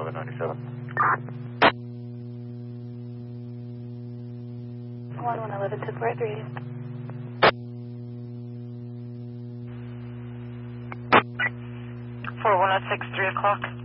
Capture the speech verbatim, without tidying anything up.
eleven ninety-seven. one one eleven two four three. four one oh six, three o'clock.